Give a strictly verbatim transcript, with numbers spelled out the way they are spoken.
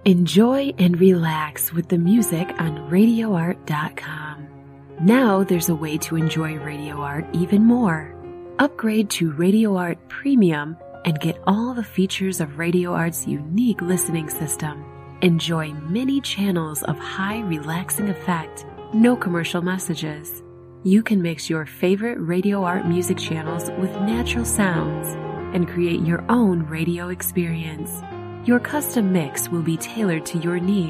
Enjoy and relax with the music on radio art dot com. Now there's a way to enjoy Radio Art even more. Upgrade to Radio Art Premium and get all the features of Radio Art's unique listening system. Enjoy many channels of high relaxing effect, no commercial messages. You can mix your favorite Radio Art music channels with natural sounds and create your own radio experience. Your custom mix will be tailored to your needs.